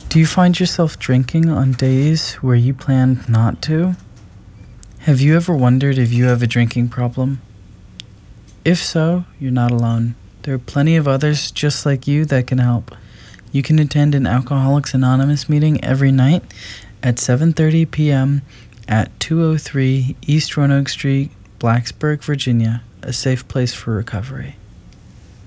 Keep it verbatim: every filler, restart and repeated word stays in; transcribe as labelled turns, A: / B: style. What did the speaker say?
A: Do you find yourself drinking on days where you planned not to? Have you ever wondered if you have a drinking problem? If so, you're not alone. There are plenty of others just like you that can help. You can attend an Alcoholics Anonymous meeting every night at seven thirty p.m. at two oh three East Roanoke Street, Blacksburg, Virginia, a safe place for recovery.